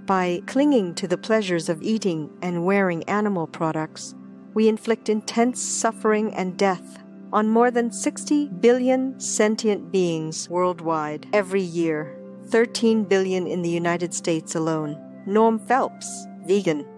By clinging to the pleasures of eating and wearing animal products, we inflict intense suffering and death on more than 60 billion sentient beings worldwide every year, 13 billion in the United States alone. Norm Phelps, vegan.